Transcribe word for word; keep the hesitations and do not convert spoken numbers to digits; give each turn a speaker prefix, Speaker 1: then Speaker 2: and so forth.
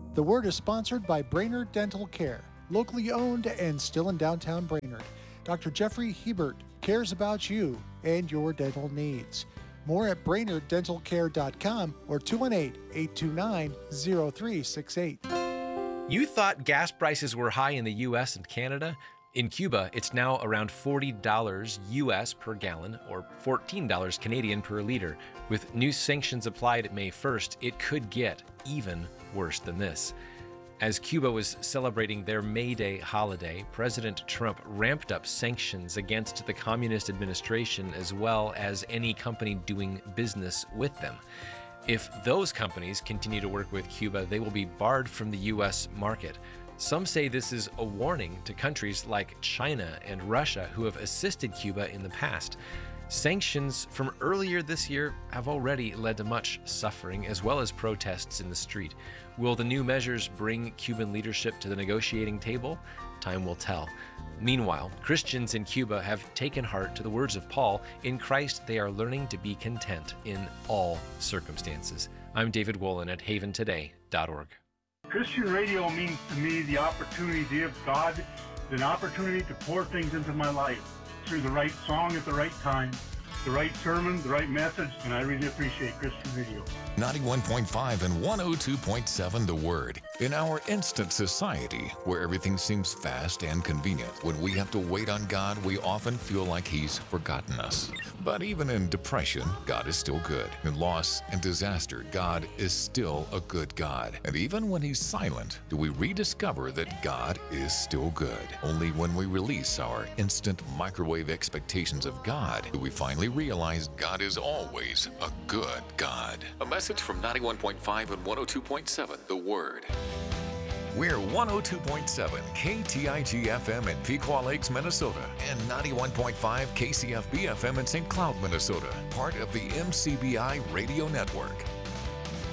Speaker 1: The Word is sponsored by Brainerd Dental Care, locally owned and still in downtown Brainerd. Doctor Jeffrey Hebert cares about you and your dental needs. More at brainerd dental care dot com or two one eight, eight two nine, zero three six eight.
Speaker 2: You thought gas prices were high in the U S and Canada? In Cuba, it's now around forty dollars U S per gallon or fourteen dollars Canadian per liter. With new sanctions applied May first, it could get even worse than this. As Cuba was celebrating their May Day holiday, President Trump ramped up sanctions against the communist administration as well as any company doing business with them. If those companies continue to work with Cuba, they will be barred from the U S market. Some say this is a warning to countries like China and Russia who have assisted Cuba in the past. Sanctions from earlier this year have already led to much suffering as well as protests in the street. Will the new measures bring Cuban leadership to the negotiating table? Time will tell. Meanwhile, Christians in Cuba have taken heart to the words of Paul. In Christ, they are learning to be content in all circumstances. I'm David Wolin at haven today dot org.
Speaker 3: Christian radio means to me the opportunity to give God an opportunity to pour things into my life through the right song at the right time, the right sermon, the right message, and I really appreciate Christian radio.
Speaker 4: ninety-one point five and one oh two point seven The Word. In our instant society, where everything seems fast and convenient, when we have to wait on God, we often feel like He's forgotten us. But even in depression, God is still good. In loss and disaster, God is still a good God. And even when He's silent, do we rediscover that God is still good? Only when we release our instant microwave expectations of God do we finally realize God is always a good God. A message from ninety-one point five and one oh two point seven The Word. We're one oh two point seven K T I G F M in Pequot Lakes, Minnesota, and ninety-one point five K C F B F M in Saint Cloud, Minnesota, part of the M C B I Radio Network.